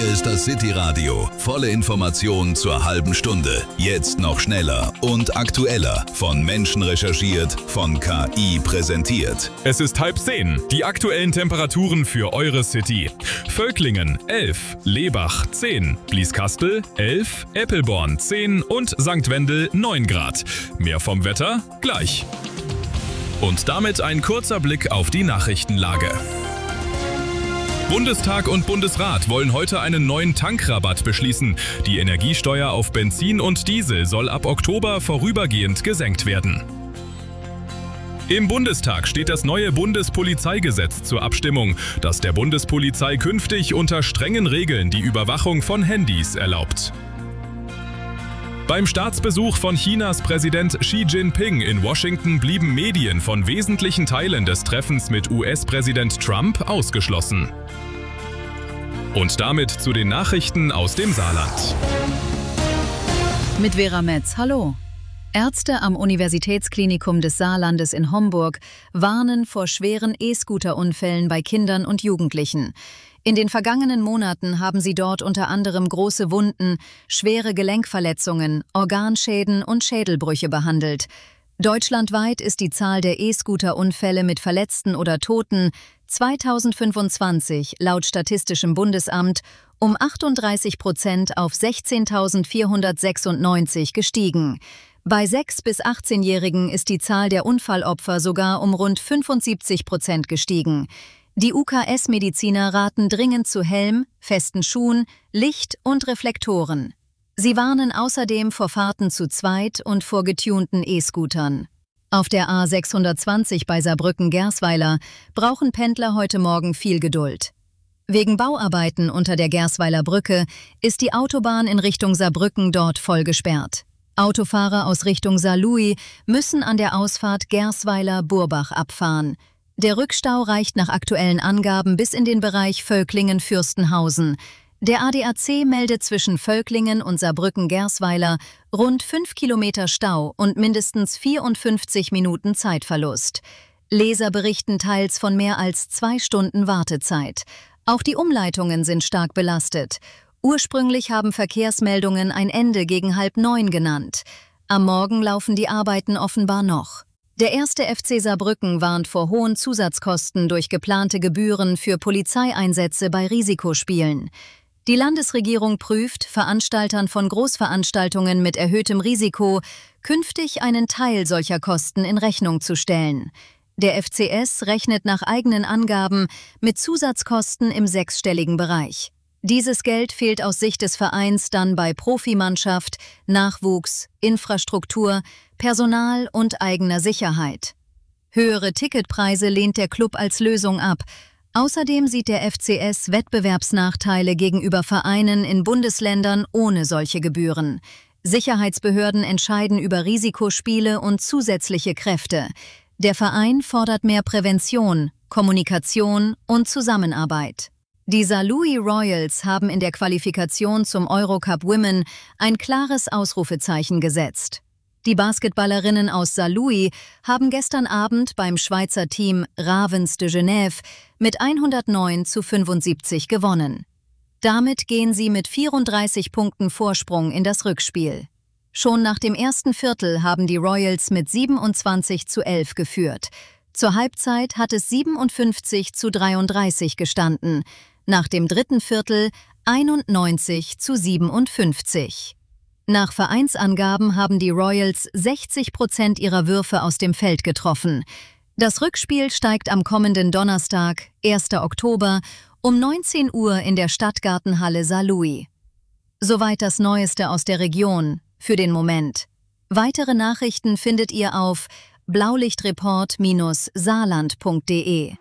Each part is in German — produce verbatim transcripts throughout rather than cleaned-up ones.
Hier ist das City Radio. Volle Informationen zur halben Stunde. Jetzt noch schneller und aktueller. Von Menschen recherchiert, von K I präsentiert. Es ist halb zehn. Die aktuellen Temperaturen für eure City. Völklingen elf, Lebach zehn, Blieskastel elf, Eppelborn zehn und Sankt Wendel neun Grad. Mehr vom Wetter gleich. Und damit ein kurzer Blick auf die Nachrichtenlage. Bundestag und Bundesrat wollen heute einen neuen Tankrabatt beschließen. Die Energiesteuer auf Benzin und Diesel soll ab Oktober vorübergehend gesenkt werden. Im Bundestag steht das neue Bundespolizeigesetz zur Abstimmung, das der Bundespolizei künftig unter strengen Regeln die Überwachung von Handys erlaubt. Beim Staatsbesuch von Chinas Präsident Xi Jinping in Washington blieben Medien von wesentlichen Teilen des Treffens mit U S-Präsident Trump ausgeschlossen. Und damit zu den Nachrichten aus dem Saarland. Mit Vera Metz, hallo. Ärzte am Universitätsklinikum des Saarlandes in Homburg warnen vor schweren E-Scooter-Unfällen bei Kindern und Jugendlichen. In den vergangenen Monaten haben sie dort unter anderem große Wunden, schwere Gelenkverletzungen, Organschäden und Schädelbrüche behandelt. Deutschlandweit ist die Zahl der E-Scooter-Unfälle mit Verletzten oder Toten zweitausendfünfundzwanzig laut Statistischem Bundesamt um achtunddreißig Prozent auf sechzehntausendvierhundertsechsundneunzig gestiegen. Bei sechs- bis achtzehnjährigen ist die Zahl der Unfallopfer sogar um rund fünfundsiebzig Prozent gestiegen. Die U K S-Mediziner raten dringend zu Helm, festen Schuhen, Licht und Reflektoren. Sie warnen außerdem vor Fahrten zu zweit und vor getunten E-Scootern. Auf der A sechshundertzwanzig bei Saarbrücken-Gersweiler brauchen Pendler heute Morgen viel Geduld. Wegen Bauarbeiten unter der Gersweiler Brücke ist die Autobahn in Richtung Saarbrücken dort voll gesperrt. Autofahrer aus Richtung Saarlouis müssen an der Ausfahrt Gersweiler-Burbach abfahren. Der Rückstau reicht nach aktuellen Angaben bis in den Bereich Völklingen-Fürstenhausen. Der A D A C meldet zwischen Völklingen und Saarbrücken-Gersweiler rund fünf Kilometer Stau und mindestens vierundfünfzig Minuten Zeitverlust. Leser berichten teils von mehr als zwei Stunden Wartezeit. Auch die Umleitungen sind stark belastet. Ursprünglich haben Verkehrsmeldungen ein Ende gegen halb neun genannt. Am Morgen laufen die Arbeiten offenbar noch. Der erste F C Saarbrücken warnt vor hohen Zusatzkosten durch geplante Gebühren für Polizeieinsätze bei Risikospielen. Die Landesregierung prüft, Veranstaltern von Großveranstaltungen mit erhöhtem Risiko künftig einen Teil solcher Kosten in Rechnung zu stellen. Der F C S rechnet nach eigenen Angaben mit Zusatzkosten im sechsstelligen Bereich. Dieses Geld fehlt aus Sicht des Vereins dann bei Profimannschaft, Nachwuchs, Infrastruktur, Personal und eigener Sicherheit. Höhere Ticketpreise lehnt der Club als Lösung ab. Außerdem sieht der F C S Wettbewerbsnachteile gegenüber Vereinen in Bundesländern ohne solche Gebühren. Sicherheitsbehörden entscheiden über Risikospiele und zusätzliche Kräfte. Der Verein fordert mehr Prävention, Kommunikation und Zusammenarbeit. Die Saarlouis Royals haben in der Qualifikation zum Eurocup Women ein klares Ausrufezeichen gesetzt. Die Basketballerinnen aus Saarlouis haben gestern Abend beim Schweizer Team Ravens de Genève mit hundertneun zu fünfundsiebzig gewonnen. Damit gehen sie mit vierunddreißig Punkten Vorsprung in das Rückspiel. Schon nach dem ersten Viertel haben die Royals mit siebenundzwanzig zu elf geführt. Zur Halbzeit hat es siebenundfünfzig zu dreiunddreißig gestanden. Nach dem dritten Viertel einundneunzig zu siebenundfünfzig. Nach Vereinsangaben haben die Royals sechzig Prozent ihrer Würfe aus dem Feld getroffen. Das Rückspiel steigt am kommenden Donnerstag, ersten Oktober, um neunzehn Uhr in der Stadtgartenhalle Saarlouis. Soweit das Neueste aus der Region, für den Moment. Weitere Nachrichten findet ihr auf blaulichtreport Bindestrich saarland Punkt de.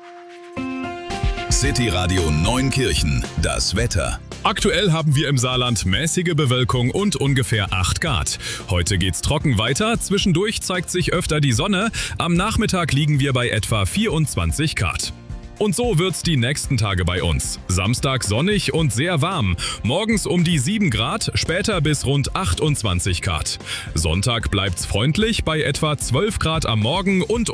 City Radio Neunkirchen, das Wetter. Aktuell haben wir im Saarland mäßige Bewölkung und ungefähr acht Grad. Heute geht's trocken weiter, zwischendurch zeigt sich öfter die Sonne. Am Nachmittag liegen wir bei etwa vierundzwanzig Grad. Und so wird's die nächsten Tage bei uns. Samstag sonnig und sehr warm. Morgens um die sieben Grad, später bis rund achtundzwanzig Grad. Sonntag bleibt's freundlich bei etwa zwölf Grad am Morgen und